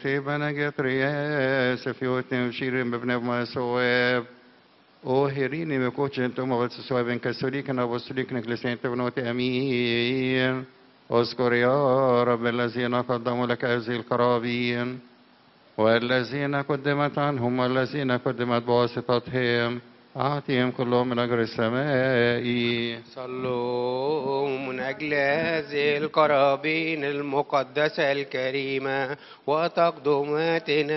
سيبنا جترياس في وتن وشيرين ببن ما سواب او هيريني مكوتش انتم وتسوابن كسوليكنا وسوليكنا كلسين تبنوت امين اذكر يا رب الذين قدموا لك هذه القرابين والذين قدمت عنهم والذين قدمت بواسطتهم أعطيهم كلهم من أجر السماء. صلوا من أجل هذه القرابين المقدسة الكريمة وتقدماتنا